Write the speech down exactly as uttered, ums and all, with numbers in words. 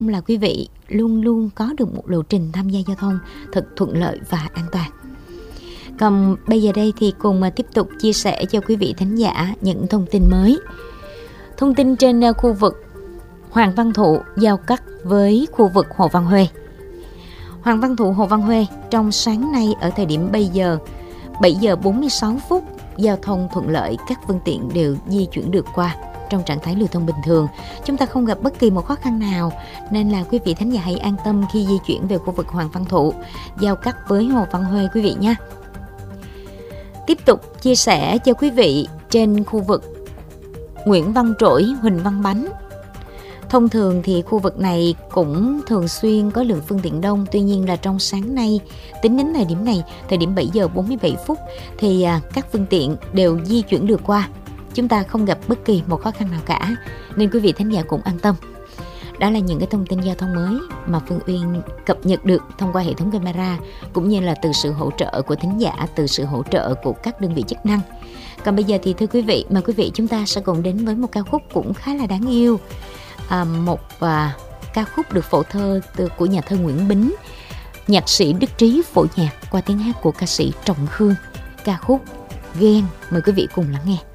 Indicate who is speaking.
Speaker 1: là quý vị luôn luôn có được một lộ trình tham gia giao thông thật thuận lợi và an toàn. Còn bây giờ đây thì cùng tiếp tục chia sẻ cho quý vị thính giả những thông tin mới. Thông tin trên khu vực Hoàng Văn Thụ giao cắt với khu vực Hồ Văn Huê. Hoàng Văn Thụ, Hồ Văn Huê trong sáng nay ở thời điểm bây giờ bảy giờ bốn mươi sáu phút, giao thông thuận lợi, các phương tiện đều di chuyển được qua trong trạng thái lưu thông bình thường. Chúng ta không gặp bất kỳ một khó khăn nào, nên là quý vị thính giả hãy an tâm khi di chuyển về khu vực Hoàng Văn Thụ giao cắt với Hồ Văn Huê quý vị nha. Tiếp tục chia sẻ cho quý vị trên khu vực Nguyễn Văn Trỗi, Huỳnh Văn Bánh. Thông thường thì khu vực này cũng thường xuyên có lượng phương tiện đông. Tuy nhiên là trong sáng nay, tính đến thời điểm này, thời điểm bảy giờ bốn mươi bảy phút, thì các phương tiện đều di chuyển được qua. Chúng ta không gặp bất kỳ một khó khăn nào cả, nên quý vị thính giả cũng an tâm. Đó là những cái thông tin giao thông mới mà Phương Uyên cập nhật được thông qua hệ thống camera, cũng như là từ sự hỗ trợ của thính giả, từ sự hỗ trợ của các đơn vị chức năng. Còn bây giờ thì thưa quý vị, mời quý vị chúng ta sẽ cùng đến với một ca khúc cũng khá là đáng yêu. À, một à, ca khúc được phổ thơ từ của nhà thơ Nguyễn Bính, nhạc sĩ Đức Trí phổ nhạc qua tiếng hát của ca sĩ Trọng Khương. Ca khúc Ghen, mời quý vị cùng lắng nghe.